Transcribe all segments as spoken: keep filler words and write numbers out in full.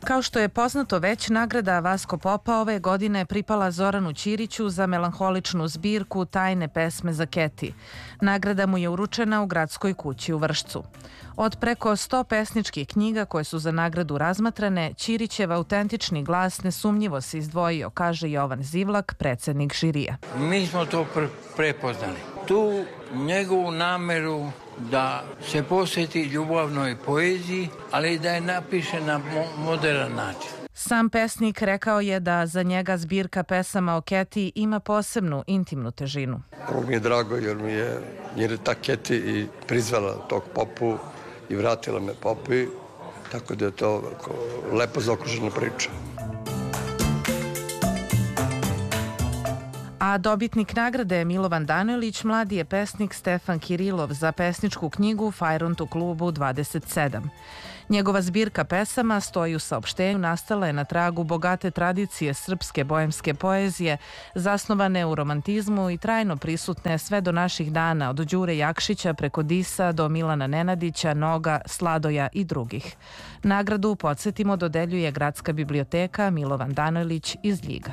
Kao što je poznato već, nagrada Vasko Popa ove godine pripala Zoranu Ćiriću za melanholičnu zbirku Tajne pesme za Keti. Nagrada mu je uručena u Gradskoj kući u Vršcu. Od preko sto pesničkih knjiga koje su za nagradu razmatrane, Ćirićev autentični glas nesumnjivo se izdvojio, kaže Jovan Zivlak, predsednik žirija. Mi smo to pre- prepoznali. Tu njegovu nameru da se posveti ljubavnoj poeziji, ali da je napiše na mo- modern način. Sam pesnik rekao je da za njega zbirka pesama o Keti ima posebnu intimnu težinu. Ovo mi je drago jer mi je, jer je ta Keti i prizvala tog Popu i vratila me Popi, tako da je to lepo zaokružena priča. A dobitnik nagrade Milovan Danojlić mladi je pesnik Stefan Kirilov za pesničku knjigu Fajrunt u klubu dvadeset sedam. Njegova zbirka pesama stoji u saopštenju, nastala je na tragu bogate tradicije srpske bojemske poezije, zasnovane u romantizmu i trajno prisutne sve do naših dana, od Đure Jakšića preko Disa do Milana Nenadića, Noga, Sladoja i drugih. Nagradu, podsjetimo, dodeljuje Gradska biblioteka Milovan Danojlić iz Ljiga.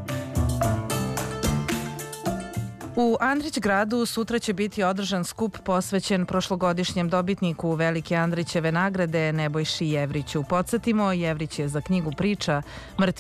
U Andrićgradu sutra će biti održan skup posvećen prošlogodišnjem dobitniku Velike Andrićeve nagrade Nebojši Jevriću. Podsjetimo, Jevrić je za knjigu priča Mrtvi